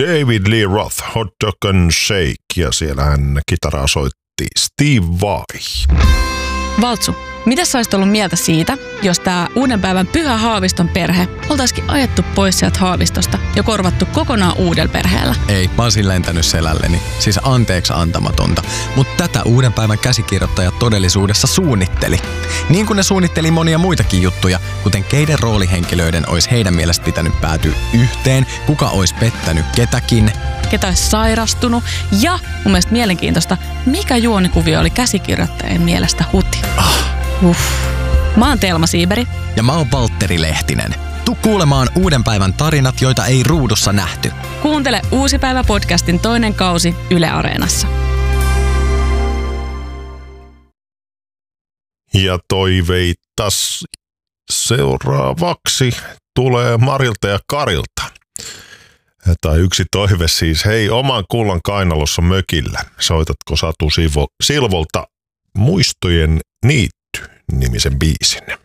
David Lee Roth, Hot Dog and Shake, ja siellä hän kitaraa soitti Steve Vai. Valtsu, mitä sä olisit ollut mieltä siitä, jos tää uuden päivän Pyhä Haaviston perhe oltaisikin ajettu pois sieltä Haavistosta ja korvattu kokonaan uudella perheellä? Ei, mä olisin lentänyt selälleni. Siis anteeksi antamatonta. Mutta tätä uuden päivän käsikirjoittaja todellisuudessa suunnitteli. Niin kuin ne suunnitteli monia muitakin juttuja, kuten keiden roolihenkilöiden olisi heidän mielestä pitänyt päätyä yhteen, kuka olisi pettänyt ketäkin, ketä olisi sairastunut ja mun mielestä mielenkiintoista, mikä juonikuvio oli käsikirjoittajien mielestä huti. Mä oon Telma Siiberi. Ja mä oon Valtteri Lehtinen. Tuu kuulemaan uuden päivän tarinat, joita ei ruudussa nähty. Kuuntele Uusi päivä podcastin toinen kausi Yle Areenassa. Ja toiveittas seuraavaksi tulee Marilta ja Karilta. Tai yksi toive siis, hei, oman kullan kainalossa mökillä. Soitatko Satu Silvolta Muistojen niitty -nimisen biisin?